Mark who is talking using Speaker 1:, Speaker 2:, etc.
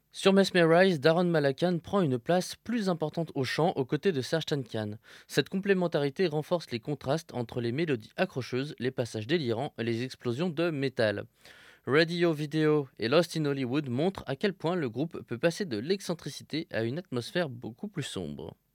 Speaker 1: Sur Mesmerize, Daron Malakan prend une place plus importante au chant aux côtés de Serj Tankian. Cette complémentarité renforce les contrastes entre les mélodies accrocheuses, les passages délirants et les explosions de métal. Radio Video et Lost in Hollywood montrent à quel point le groupe peut passer de l'excentricité à une atmosphère beaucoup plus sombre.